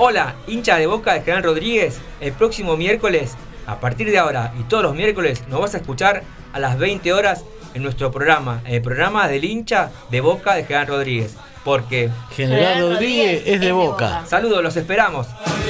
Hola, hincha de Boca de General Rodríguez. El próximo miércoles, a partir de ahora y todos los miércoles, nos vas a escuchar a las 20 horas en nuestro programa, el programa del hincha de Boca de General Rodríguez. Porque General Rodríguez es de Boca. Saludos, los esperamos.